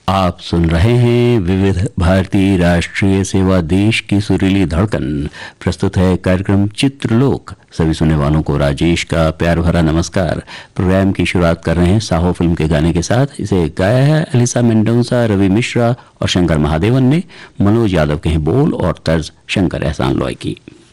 आप सुन रहे हैं विविध भारती राष्ट्रीय सेवा, देश की सुरीली धड़कन। प्रस्तुत है कार्यक्रम चित्रलोक। सभी सुनने वालों को राजेश का प्यार भरा नमस्कार। प्रोग्राम की शुरुआत कर रहे हैं साहो फिल्म के गाने के साथ। इसे गाया है अलिसा मेंडोंसा, रवि मिश्रा और शंकर महादेवन ने। मनोज यादव के हैं बोल और तर्ज शंकर एहसान लॉय की।